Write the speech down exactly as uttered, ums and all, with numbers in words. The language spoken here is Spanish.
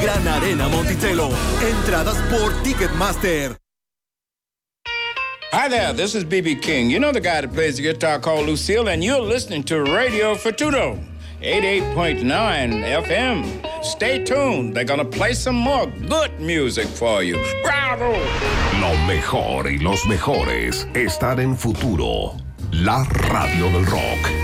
Gran Arena Monticello. Entradas por Ticketmaster. Hi there, this is B B King. You know the guy that plays the guitar called Lucille, and you're listening to Radio Futuro, eighty-eight point nine F M. Stay tuned. They're gonna play some more good music for you. ¡Bravo! Lo mejor y los mejores están en Futuro, la radio del rock.